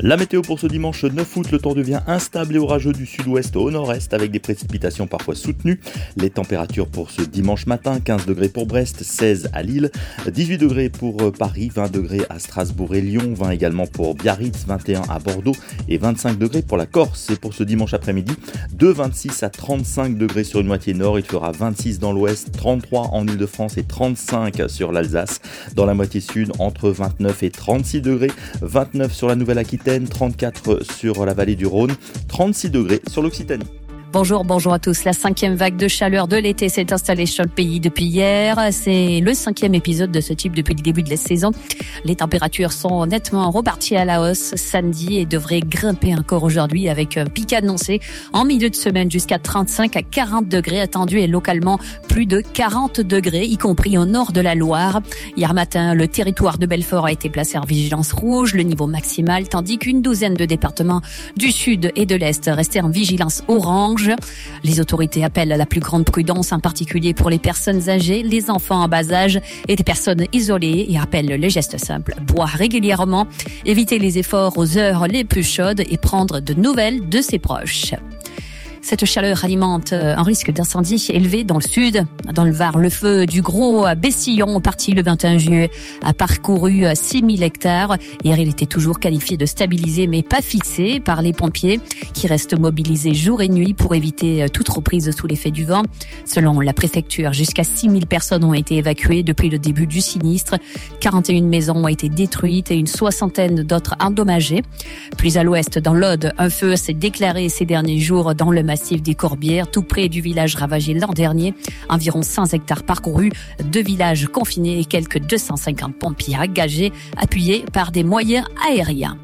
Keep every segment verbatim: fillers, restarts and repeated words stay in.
La météo pour ce dimanche neuf août, le temps devient instable et orageux du sud-ouest au nord-est avec des précipitations parfois soutenues. Les températures pour ce dimanche matin, quinze degrés pour Brest, seize à Lille, dix-huit degrés pour Paris, vingt degrés à Strasbourg et Lyon, vingt également pour Biarritz, vingt et un à Bordeaux et vingt-cinq degrés pour la Corse. Et pour ce dimanche après-midi, de vingt-six à trente-cinq degrés sur une moitié nord, il fera vingt-six dans l'ouest, trente-trois en Île-de-France et trente-cinq sur l'Alsace. Dans la moitié sud, entre vingt-neuf et trente-six degrés, vingt-neuf sur la Nouvelle-Aquitaine, trente-quatre sur la vallée du Rhône, trente-six degrés sur l'Occitanie. Bonjour, bonjour à tous. La cinquième vague de chaleur de l'été s'est installée sur le pays depuis hier. C'est le cinquième épisode de ce type depuis le début de la saison. Les températures sont nettement reparties à la hausse samedi et devraient grimper encore aujourd'hui avec un pic annoncé en milieu de semaine jusqu'à trente-cinq à quarante degrés attendus et localement plus de quarante degrés, y compris au nord de la Loire. Hier matin, le territoire de Belfort a été placé en vigilance rouge, le niveau maximal, tandis qu'une douzaine de départements du sud et de l'est restaient en vigilance orange. Les autorités appellent à la plus grande prudence, en particulier pour les personnes âgées, les enfants en bas âge et les personnes isolées, et appellent les gestes simples. Boire régulièrement, éviter les efforts aux heures les plus chaudes et prendre de nouvelles de ses proches. Cette chaleur alimente un risque d'incendie élevé dans le sud. Dans le Var, le feu du Gros à Bessillon, parti le vingt et un juillet, a parcouru six mille hectares. Hier, il était toujours qualifié de stabilisé, mais pas fixé par les pompiers, qui restent mobilisés jour et nuit pour éviter toute reprise sous l'effet du vent. Selon la préfecture, jusqu'à six mille personnes ont été évacuées depuis le début du sinistre. quarante et une maisons ont été détruites et une soixantaine d'autres endommagées. Plus à l'ouest, dans l'Aude, un feu s'est déclaré ces derniers jours dans le massif des Corbières, tout près du village ravagé l'an dernier. Environ cent hectares parcourus, deux villages confinés et quelques deux cent cinquante pompiers engagés, appuyés par des moyens aériens.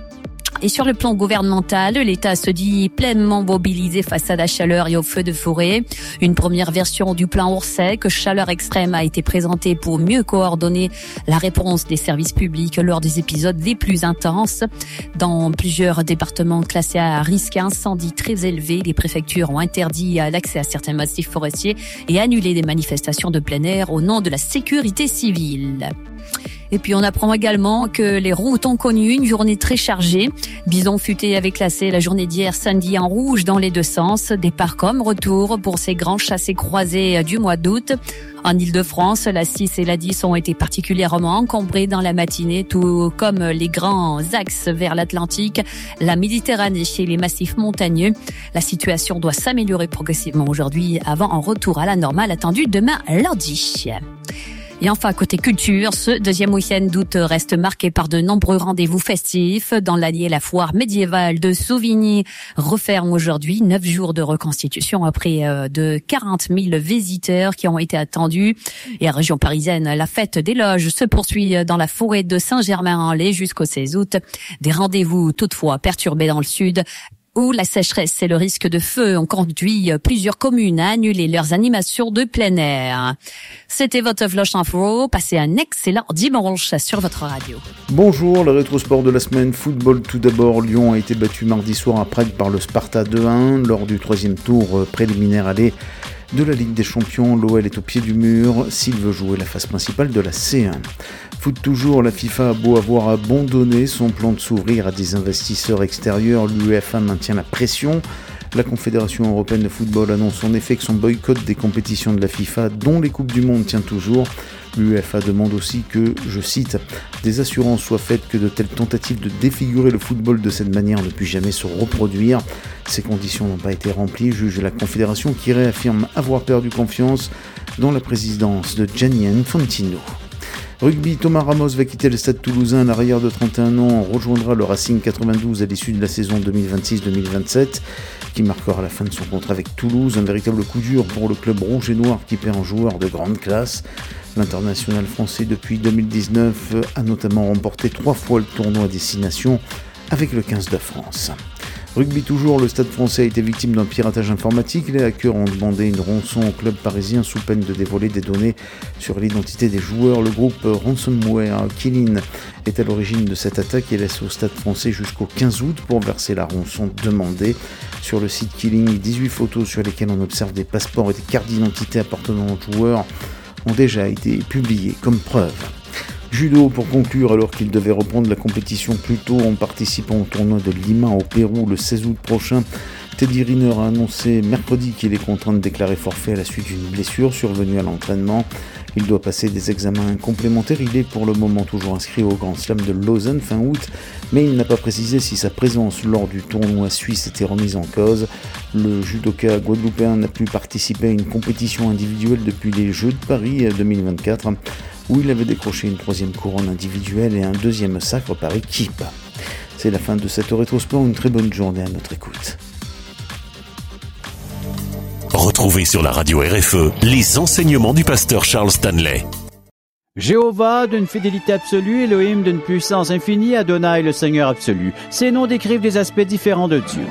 Et sur le plan gouvernemental, l'État se dit pleinement mobilisé face à la chaleur et aux feux de forêt. Une première version du plan Orsec, chaleur extrême, a été présentée pour mieux coordonner la réponse des services publics lors des épisodes les plus intenses. Dans plusieurs départements classés à risque incendie très élevé, les préfectures ont interdit l'accès à certains massifs forestiers et annulé des manifestations de plein air au nom de la sécurité civile. Et puis on apprend également que les routes ont connu une journée très chargée. Bison Futé avait classé la journée d'hier samedi en rouge dans les deux sens. Départ comme retour pour ces grands chassés-croisés du mois d'août. En Île-de-France, la six et la dix ont été particulièrement encombrées dans la matinée, tout comme les grands axes vers l'Atlantique, la Méditerranée et les massifs montagneux. La situation doit s'améliorer progressivement aujourd'hui avant un retour à la normale attendu demain lundi. Et enfin, côté culture, ce deuxième week-end d'août reste marqué par de nombreux rendez-vous festifs. Dans l'Allier, la foire médiévale de Souvigny referme aujourd'hui neuf jours de reconstitution après euh, de quarante mille visiteurs qui ont été attendus. Et en région parisienne, la fête des loges se poursuit dans la forêt de Saint-Germain-en-Laye jusqu'au seize août. Des rendez-vous toutefois perturbés dans le sud, où la sécheresse et le risque de feu ont conduit plusieurs communes à annuler leurs animations de plein air. C'était votre Flash Info. Passez un excellent dimanche sur votre radio. Bonjour, le rétrosport de la semaine. Football tout d'abord. Lyon a été battu mardi soir à Prague par le Sparta deux à un lors du troisième tour préliminaire aller de la Ligue des Champions. L'O L est au pied du mur s'il veut jouer la phase principale de la C un. Foot toujours, la FIFA a beau avoir abandonné son plan de s'ouvrir à des investisseurs extérieurs, l'UEFA maintient la pression. La Confédération européenne de football annonce en effet que son boycott des compétitions de la FIFA, dont les Coupes du Monde, tient toujours. L'UEFA demande aussi que, je cite, des assurances soient faites que de telles tentatives de défigurer le football de cette manière ne puissent jamais se reproduire. Ces conditions n'ont pas été remplies, juge la Confédération qui réaffirme avoir perdu confiance dans la présidence de Gianni Infantino. Rugby, Thomas Ramos va quitter le stade toulousain. L'arrière de trente et un ans rejoindra le Racing quatre-vingt-douze à l'issue de la saison deux mille vingt-six deux mille vingt-sept qui marquera la fin de son contrat avec Toulouse. Un véritable coup dur pour le club rouge et noir qui perd un joueur de grande classe. L'international français depuis deux mille dix-neuf a notamment remporté trois fois le tournoi Destination avec le quinze de France. Rugby toujours, le Stade français a été victime d'un piratage informatique. Les hackers ont demandé une rançon au club parisien sous peine de dévoiler des données sur l'identité des joueurs. Le groupe Ransomware Killing est à l'origine de cette attaque et laisse au Stade français jusqu'au quinze août pour verser la rançon demandée. Sur le site Killing, dix-huit photos sur lesquelles on observe des passeports et des cartes d'identité appartenant aux joueurs ont déjà été publiées comme preuve. Judo pour conclure, alors qu'il devait reprendre la compétition plus tôt en participant au tournoi de Lima au Pérou le seize août prochain. Teddy Riner a annoncé mercredi qu'il est contraint de déclarer forfait à la suite d'une blessure survenue à l'entraînement. Il doit passer des examens complémentaires. Il est pour le moment toujours inscrit au Grand Slam de Lausanne fin août, mais il n'a pas précisé si sa présence lors du tournoi suisse était remise en cause. Le judoka guadeloupéen n'a plus participé à une compétition individuelle depuis les Jeux de Paris deux mille vingt-quatre, où il avait décroché une troisième couronne individuelle et un deuxième sacre par équipe. C'est la fin de cette rétrosport. Une très bonne journée à notre écoute. Retrouvez sur la radio R F E les enseignements du pasteur Charles Stanley. Jéhovah d'une fidélité absolue, Elohim d'une puissance infinie, Adonai le Seigneur absolu. Ces noms décrivent des aspects différents de Dieu.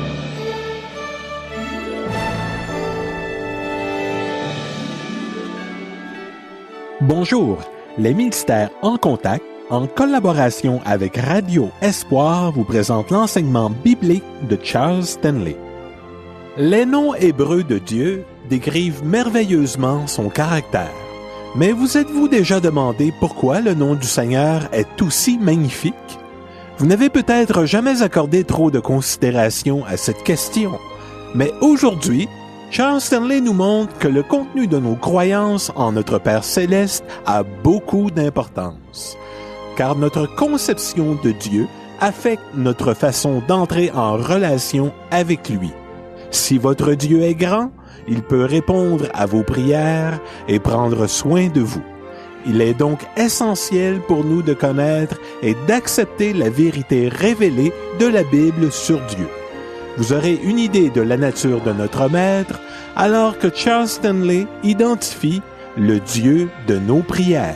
Bonjour, les ministères en contact, en collaboration avec Radio Espoir, vous présentent l'enseignement biblique de Charles Stanley. Les noms hébreux de Dieu décrivent merveilleusement son caractère. Mais vous êtes-vous déjà demandé pourquoi le nom du Seigneur est aussi magnifique? Vous n'avez peut-être jamais accordé trop de considération à cette question. Mais aujourd'hui, Charles Stanley nous montre que le contenu de nos croyances en notre Père Céleste a beaucoup d'importance. Car notre conception de Dieu affecte notre façon d'entrer en relation avec lui. Si votre Dieu est grand, il peut répondre à vos prières et prendre soin de vous. Il est donc essentiel pour nous de connaître et d'accepter la vérité révélée de la Bible sur Dieu. Vous aurez une idée de la nature de notre Maître, alors que Charles Stanley identifie le Dieu de nos prières.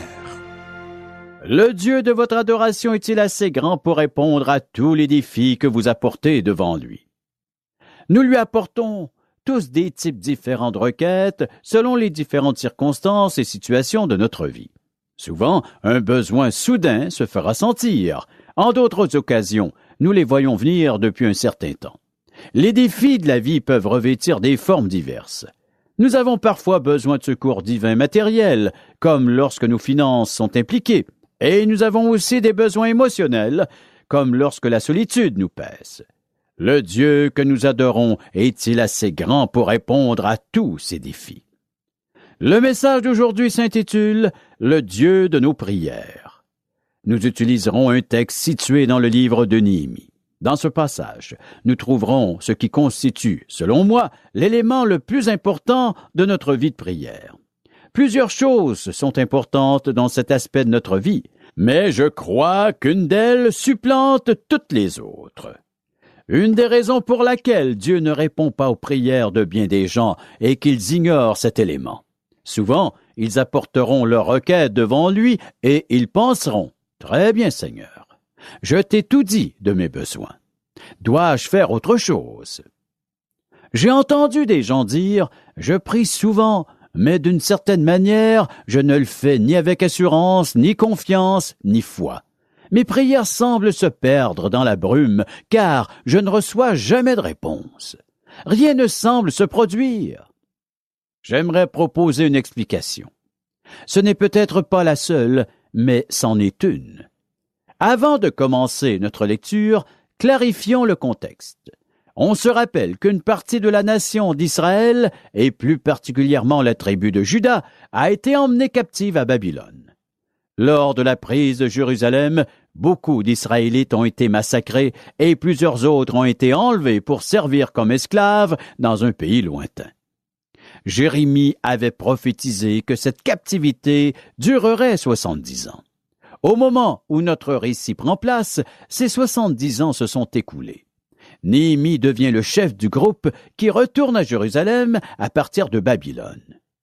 Le Dieu de votre adoration est-il assez grand pour répondre à tous les défis que vous apportez devant lui? Nous lui apportons tous des types différents de requêtes selon les différentes circonstances et situations de notre vie. Souvent, un besoin soudain se fera sentir. En d'autres occasions, nous les voyons venir depuis un certain temps. Les défis de la vie peuvent revêtir des formes diverses. Nous avons parfois besoin de secours divins matériels, comme lorsque nos finances sont impliquées, et nous avons aussi des besoins émotionnels, comme lorsque la solitude nous pèse. Le Dieu que nous adorons est-il assez grand pour répondre à tous ces défis? Le message d'aujourd'hui s'intitule « Le Dieu de nos prières ». Nous utiliserons un texte situé dans le livre de Néhémie. Dans ce passage, nous trouverons ce qui constitue, selon moi, l'élément le plus important de notre vie de prière. Plusieurs choses sont importantes dans cet aspect de notre vie, mais je crois qu'une d'elles supplante toutes les autres. Une des raisons pour laquelle Dieu ne répond pas aux prières de bien des gens est qu'ils ignorent cet élément. Souvent, ils apporteront leurs requêtes devant lui et ils penseront « Très bien, Seigneur, je t'ai tout dit de mes besoins. Dois-je faire autre chose? » J'ai entendu des gens dire « Je prie souvent, mais d'une certaine manière, je ne le fais ni avec assurance, ni confiance, ni foi. Mes prières semblent se perdre dans la brume, car je ne reçois jamais de réponse. Rien ne semble se produire. » J'aimerais proposer une explication. Ce n'est peut-être pas la seule, mais c'en est une. Avant de commencer notre lecture, clarifions le contexte. On se rappelle qu'une partie de la nation d'Israël, et plus particulièrement la tribu de Juda, a été emmenée captive à Babylone. Lors de la prise de Jérusalem, beaucoup d'Israélites ont été massacrés et plusieurs autres ont été enlevés pour servir comme esclaves dans un pays lointain. Jérémie avait prophétisé que cette captivité durerait soixante-dix ans. Au moment où notre récit prend place, ces soixante-dix ans se sont écoulés. Néhémie devient le chef du groupe qui retourne à Jérusalem à partir de Babylone.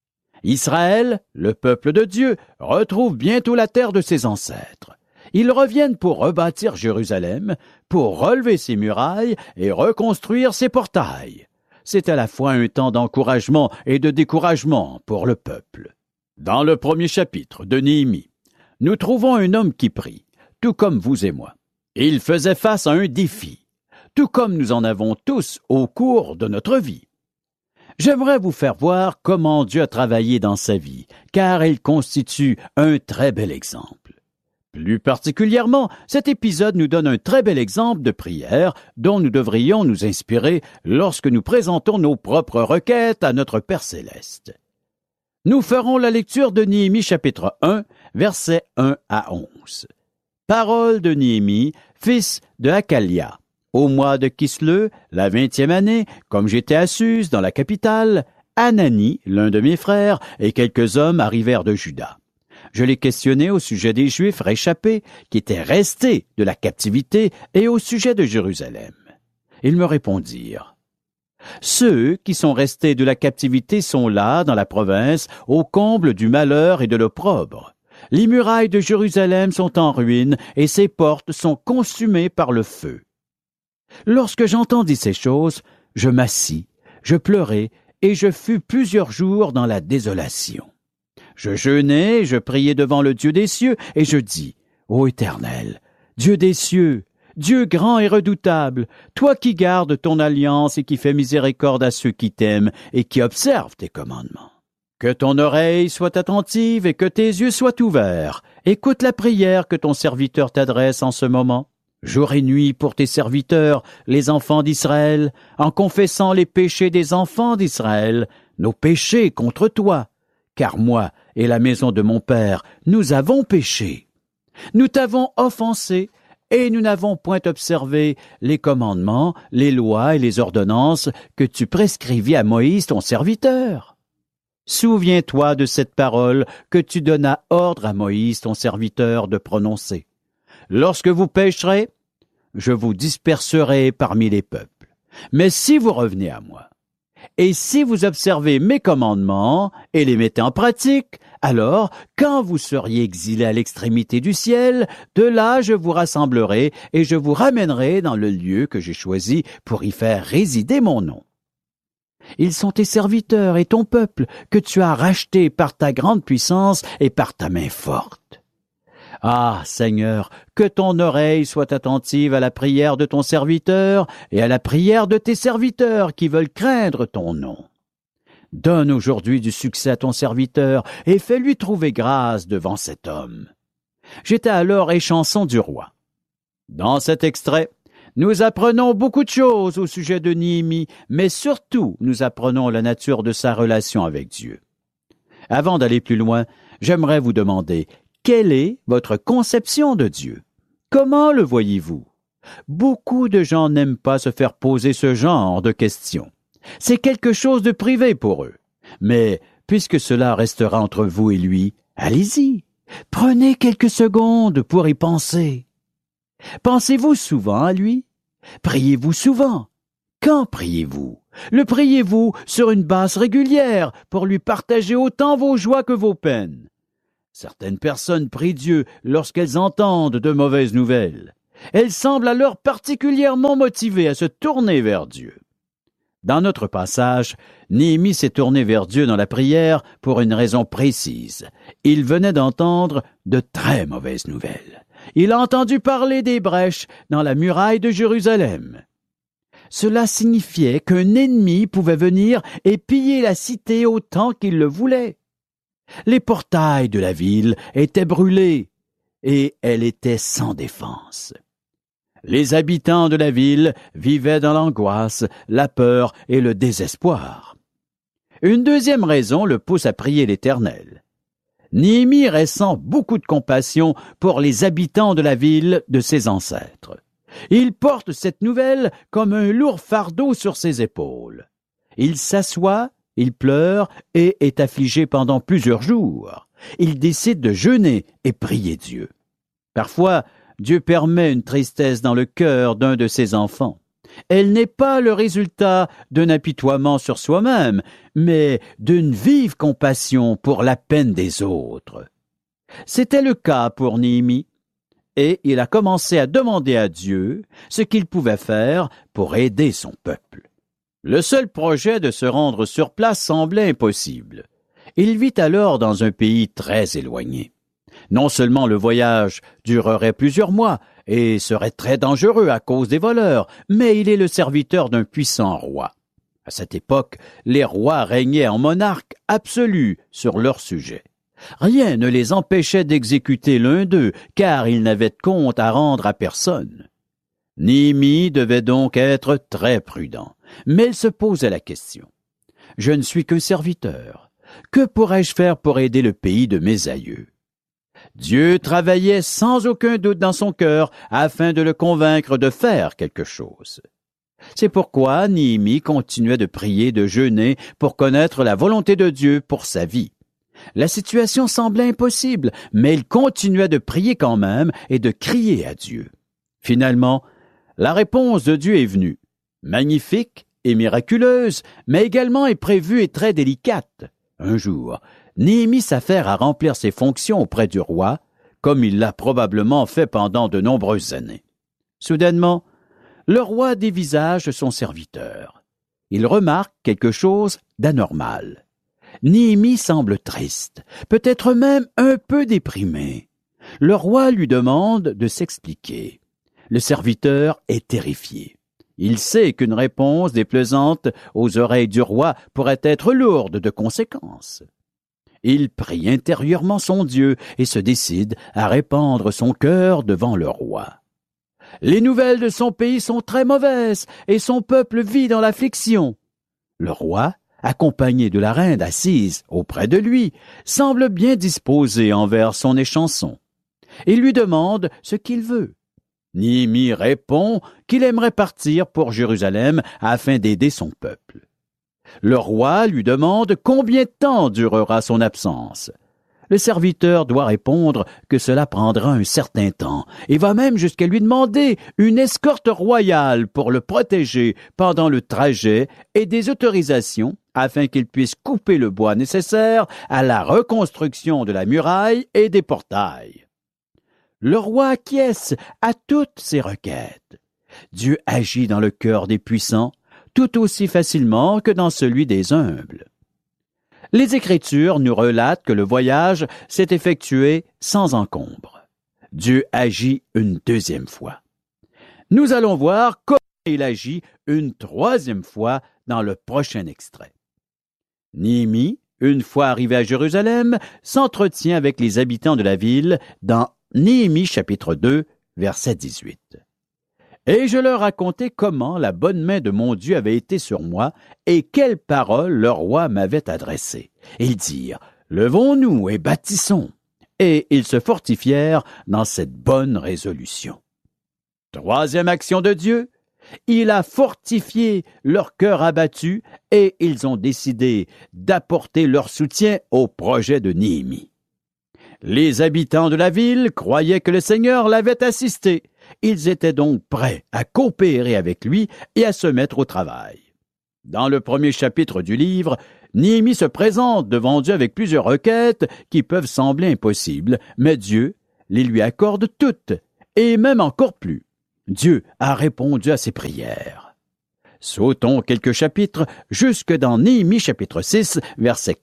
Israël, le peuple de Dieu, retrouve bientôt la terre de ses ancêtres. Ils reviennent pour rebâtir Jérusalem, pour relever ses murailles et reconstruire ses portails. C'est à la fois un temps d'encouragement et de découragement pour le peuple. Dans le premier chapitre de Néhémie, nous trouvons un homme qui prie, tout comme vous et moi. Il faisait face à un défi, tout comme nous en avons tous au cours de notre vie. J'aimerais vous faire voir comment Dieu a travaillé dans sa vie, car il constitue un très bel exemple. Plus particulièrement, cet épisode nous donne un très bel exemple de prière dont nous devrions nous inspirer lorsque nous présentons nos propres requêtes à notre Père céleste. Nous ferons la lecture de Néhémie chapitre un, versets un à onze. Parole de Néhémie, fils de Hakalia. Au mois de Kisleu, la vingtième année, comme j'étais à Suse, dans la capitale, Anani, l'un de mes frères, et quelques hommes arrivèrent de Juda. Je les questionnai au sujet des Juifs réchappés qui étaient restés de la captivité et au sujet de Jérusalem. Ils me répondirent: ceux qui sont restés de la captivité sont là, dans la province, au comble du malheur et de l'opprobre. Les murailles de Jérusalem sont en ruine et ses portes sont consumées par le feu. Lorsque j'entendis ces choses, je m'assis, je pleurai et je fus plusieurs jours dans la désolation. Je jeûnai, je priai devant le Dieu des cieux, et je dis: Ô Éternel, Dieu des cieux, Dieu grand et redoutable, toi qui gardes ton alliance et qui fais miséricorde à ceux qui t'aiment et qui observent tes commandements. Que ton oreille soit attentive et que tes yeux soient ouverts. Écoute la prière que ton serviteur t'adresse en ce moment. Jour et nuit pour tes serviteurs, les enfants d'Israël, en confessant les péchés des enfants d'Israël, nos péchés contre toi. Car moi et la maison de mon père, nous avons péché. Nous t'avons offensé, et nous n'avons point observé les commandements, les lois et les ordonnances que tu prescrivis à Moïse ton serviteur. Souviens-toi de cette parole que tu donnas ordre à Moïse ton serviteur de prononcer. Lorsque vous pécherez, je vous disperserai parmi les peuples. Mais si vous revenez à moi, et si vous observez mes commandements et les mettez en pratique, alors, quand vous seriez exilés à l'extrémité du ciel, de là je vous rassemblerai et je vous ramènerai dans le lieu que j'ai choisi pour y faire résider mon nom. Ils sont tes serviteurs et ton peuple que tu as racheté par ta grande puissance et par ta main forte. Ah, Seigneur, que ton oreille soit attentive à la prière de ton serviteur et à la prière de tes serviteurs qui veulent craindre ton nom. Donne aujourd'hui du succès à ton serviteur et fais-lui trouver grâce devant cet homme. J'étais alors échanson du roi. Dans cet extrait, nous apprenons beaucoup de choses au sujet de Néhémie, mais surtout nous apprenons la nature de sa relation avec Dieu. Avant d'aller plus loin, j'aimerais vous demander: quelle est votre conception de Dieu? Comment le voyez-vous? Beaucoup de gens n'aiment pas se faire poser ce genre de questions. C'est quelque chose de privé pour eux. Mais puisque cela restera entre vous et lui, allez-y. Prenez quelques secondes pour y penser. Pensez-vous souvent à lui? Priez-vous souvent? Quand priez-vous? Le priez-vous sur une base régulière pour lui partager autant vos joies que vos peines? Certaines personnes prient Dieu lorsqu'elles entendent de mauvaises nouvelles. Elles semblent alors particulièrement motivées à se tourner vers Dieu. Dans notre passage, Néhémie s'est tourné vers Dieu dans la prière pour une raison précise. Il venait d'entendre de très mauvaises nouvelles. Il a entendu parler des brèches dans la muraille de Jérusalem. Cela signifiait qu'un ennemi pouvait venir et piller la cité autant qu'il le voulait. Les portails de la ville étaient brûlés et elle était sans défense. Les habitants de la ville vivaient dans l'angoisse, la peur et le désespoir. Une deuxième raison le pousse à prier l'Éternel. Néhémie ressent beaucoup de compassion pour les habitants de la ville de ses ancêtres. Il porte cette nouvelle comme un lourd fardeau sur ses épaules. Il s'assoit, il pleure et est affligé pendant plusieurs jours. Il décide de jeûner et prier Dieu. Parfois, Dieu permet une tristesse dans le cœur d'un de ses enfants. Elle n'est pas le résultat d'un apitoiement sur soi-même, mais d'une vive compassion pour la peine des autres. C'était le cas pour Néhémie, et il a commencé à demander à Dieu ce qu'il pouvait faire pour aider son peuple. Le seul projet de se rendre sur place semblait impossible. Il vit alors dans un pays très éloigné. Non seulement le voyage durerait plusieurs mois et serait très dangereux à cause des voleurs, mais il est le serviteur d'un puissant roi. À cette époque, les rois régnaient en monarque absolu sur leur sujet. Rien ne les empêchait d'exécuter l'un d'eux, car ils n'avaient de compte à rendre à personne. Néhémie devait donc être très prudent, mais il se posait la question. « Je ne suis qu'un serviteur. Que pourrais-je faire pour aider le pays de mes aïeux? » Dieu travaillait sans aucun doute dans son cœur afin de le convaincre de faire quelque chose. C'est pourquoi Néhémie continuait de prier, de jeûner pour connaître la volonté de Dieu pour sa vie. La situation semblait impossible, mais il continuait de prier quand même et de crier à Dieu. Finalement, la réponse de Dieu est venue, magnifique et miraculeuse, mais également imprévue et très délicate. Un jour, Néhémie s'affaire à remplir ses fonctions auprès du roi, comme il l'a probablement fait pendant de nombreuses années. Soudainement, le roi dévisage son serviteur. Il remarque quelque chose d'anormal. Néhémie semble triste, peut-être même un peu déprimé. Le roi lui demande de s'expliquer. Le serviteur est terrifié. Il sait qu'une réponse déplaisante aux oreilles du roi pourrait être lourde de conséquences. Il prie intérieurement son Dieu et se décide à répandre son cœur devant le roi. Les nouvelles de son pays sont très mauvaises et son peuple vit dans l'affliction. Le roi, accompagné de la reine assise auprès de lui, semble bien disposé envers son échanson. Il lui demande ce qu'il veut. Néhémie répond qu'il aimerait partir pour Jérusalem afin d'aider son peuple. Le roi lui demande combien de temps durera son absence. Le serviteur doit répondre que cela prendra un certain temps et va même jusqu'à lui demander une escorte royale pour le protéger pendant le trajet et des autorisations afin qu'il puisse couper le bois nécessaire à la reconstruction de la muraille et des portails. Le roi acquiesce à toutes ces requêtes. Dieu agit dans le cœur des puissants tout aussi facilement que dans celui des humbles. Les Écritures nous relatent que le voyage s'est effectué sans encombre. Dieu agit une deuxième fois. Nous allons voir comment il agit une troisième fois dans le prochain extrait. Néhémie, une fois arrivé à Jérusalem, s'entretient avec les habitants de la ville dans Néhémie chapitre deux, verset dix-huit. « Et je leur racontai comment la bonne main de mon Dieu avait été sur moi et quelles paroles le roi m'avait adressées. Ils dirent, « Levons-nous et bâtissons. » Et ils se fortifièrent dans cette bonne résolution. Troisième action de Dieu, il a fortifié leur cœur abattu et ils ont décidé d'apporter leur soutien au projet de Néhémie. Les habitants de la ville croyaient que le Seigneur l'avait assisté. Ils étaient donc prêts à coopérer avec lui et à se mettre au travail. Dans le premier chapitre du livre, Néhémie se présente devant Dieu avec plusieurs requêtes qui peuvent sembler impossibles, mais Dieu les lui accorde toutes, et même encore plus. Dieu a répondu à ses prières. Sautons quelques chapitres jusque dans Néhémie chapitre six, versets